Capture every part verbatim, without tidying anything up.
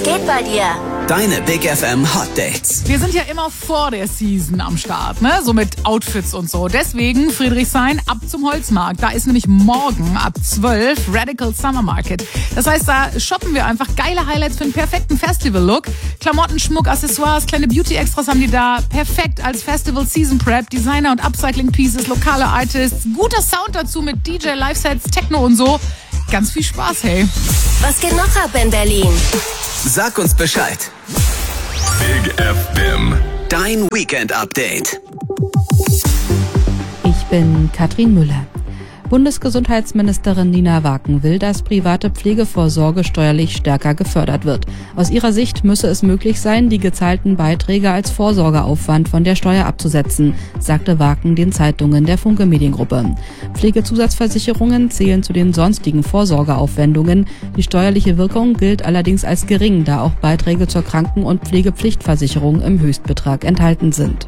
geht bei dir? Deine Big F M Hot Dates. Wir sind ja immer vor der Season am Start, ne? So mit Outfits und so. Deswegen Friedrichshain ab zum Holzmarkt. Da ist nämlich morgen ab zwölf Radical Summer Market. Das heißt, da shoppen wir einfach geile Highlights für einen perfekten Festival-Look. Klamotten, Schmuck, Accessoires, kleine Beauty-Extras haben die da. Perfekt als Festival-Season-Prep, Designer- und Upcycling-Pieces, lokale Artists. Guter Sound dazu mit D J, Live-Sets, Techno und so. Ganz viel Spaß, hey. Was geht noch ab in Berlin? Sag uns Bescheid. Big F M. Dein Weekend-Update. Ich bin Katrin Müller. Bundesgesundheitsministerin Nina Waken will, dass private Pflegevorsorge steuerlich stärker gefördert wird. Aus ihrer Sicht müsse es möglich sein, die gezahlten Beiträge als Vorsorgeaufwand von der Steuer abzusetzen, sagte Waken den Zeitungen der Funke Mediengruppe. Pflegezusatzversicherungen zählen zu den sonstigen Vorsorgeaufwendungen. Die steuerliche Wirkung gilt allerdings als gering, da auch Beiträge zur Kranken- und Pflegepflichtversicherung im Höchstbetrag enthalten sind.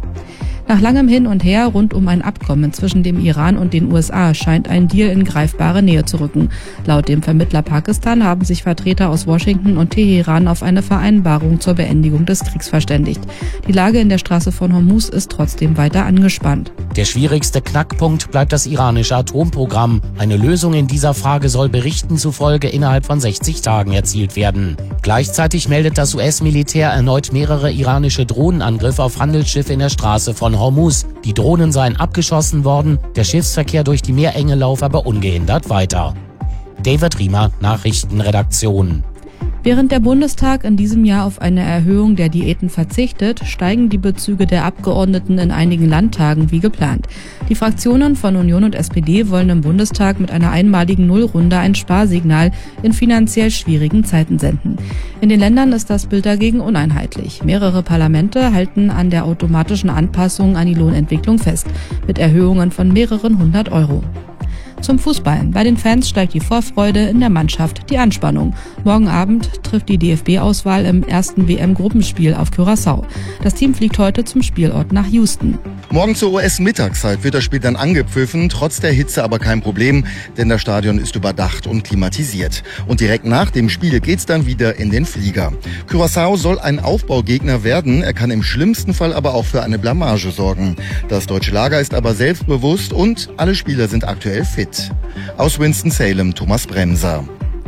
Nach langem Hin und Her rund um ein Abkommen zwischen dem Iran und den U S A scheint ein Deal in greifbare Nähe zu rücken. Laut dem Vermittler Pakistan haben sich Vertreter aus Washington und Teheran auf eine Vereinbarung zur Beendigung des Kriegs verständigt. Die Lage in der Straße von Hormuz ist trotzdem weiter angespannt. Der schwierigste Knackpunkt bleibt das iranische Atomprogramm. Eine Lösung in dieser Frage soll Berichten zufolge innerhalb von sechzig Tagen erzielt werden. Gleichzeitig meldet das U S-Militär erneut mehrere iranische Drohnenangriffe auf Handelsschiffe in der Straße von Hormuz. Die Drohnen seien abgeschossen worden, der Schiffsverkehr durch die Meerenge laufe aber ungehindert weiter. David Riemer, Nachrichtenredaktion. Während der Bundestag in diesem Jahr auf eine Erhöhung der Diäten verzichtet, steigen die Bezüge der Abgeordneten in einigen Landtagen wie geplant. Die Fraktionen von Union und S P D wollen im Bundestag mit einer einmaligen Nullrunde ein Sparsignal in finanziell schwierigen Zeiten senden. In den Ländern ist das Bild dagegen uneinheitlich. Mehrere Parlamente halten an der automatischen Anpassung an die Lohnentwicklung fest, mit Erhöhungen von mehreren hundert Euro. Zum Fußball. Bei den Fans steigt die Vorfreude, in der Mannschaft die Anspannung. Morgen Abend trifft die D F B-Auswahl im ersten W M-Gruppenspiel auf Curaçao. Das Team fliegt heute zum Spielort nach Houston. Morgen zur U S-Mittagszeit wird das Spiel dann angepfiffen, trotz der Hitze aber kein Problem, denn das Stadion ist überdacht und klimatisiert. Und direkt nach dem Spiel geht's dann wieder in den Flieger. Curaçao soll ein Aufbaugegner werden, er kann im schlimmsten Fall aber auch für eine Blamage sorgen. Das deutsche Lager ist aber selbstbewusst und alle Spieler sind aktuell fit. Aus Winston-Salem, Thomas Bremser.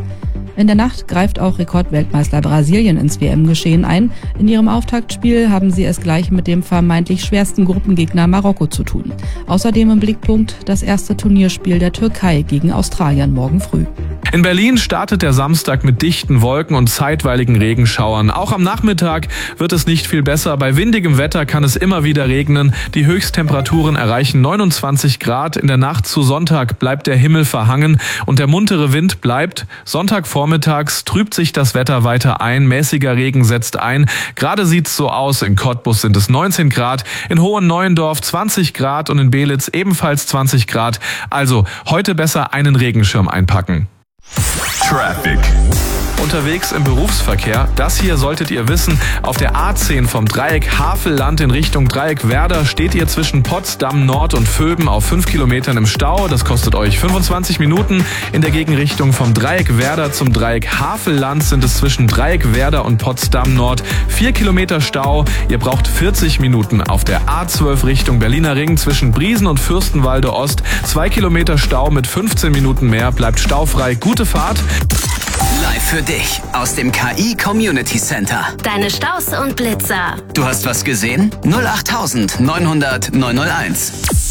In der Nacht greift auch Rekordweltmeister Brasilien ins W M-Geschehen ein. In ihrem Auftaktspiel haben sie es gleich mit dem vermeintlich schwersten Gruppengegner Marokko zu tun. Außerdem im Blickpunkt das erste Turnierspiel der Türkei gegen Australien morgen früh. In Berlin startet der Samstag mit dichten Wolken und zeitweiligen Regenschauern. Auch am Nachmittag wird es nicht viel besser. Bei windigem Wetter kann es immer wieder regnen. Die Höchsttemperaturen erreichen neunundzwanzig Grad. In der Nacht zu Sonntag bleibt der Himmel verhangen und der muntere Wind bleibt. Sonntagvormittags trübt sich das Wetter weiter ein. Mäßiger Regen setzt ein. Gerade sieht's so aus. In Cottbus sind es neunzehn Grad, in Hohenneuendorf zwanzig Grad und in Belitz ebenfalls zwanzig Grad. Also heute besser einen Regenschirm einpacken. Traffic. Unterwegs im Berufsverkehr, das hier solltet ihr wissen, auf der A zehn vom Dreieck Havelland in Richtung Dreieck Werder steht ihr zwischen Potsdam Nord und Vöben auf fünf Kilometern im Stau. Das kostet euch fünfundzwanzig Minuten. In der Gegenrichtung vom Dreieck Werder zum Dreieck Havelland sind es zwischen Dreieck Werder und Potsdam Nord vier Kilometer Stau. Ihr braucht vierzig Minuten. Auf der A zwölf Richtung Berliner Ring zwischen Briesen und Fürstenwalde Ost zwei Kilometer Stau mit fünfzehn Minuten mehr. Bleibt staufrei. Gute Fahrt. Live für dich aus dem K I Community Center. Deine Staus und Blitzer. Du hast was gesehen? null acht neun null null neun null eins.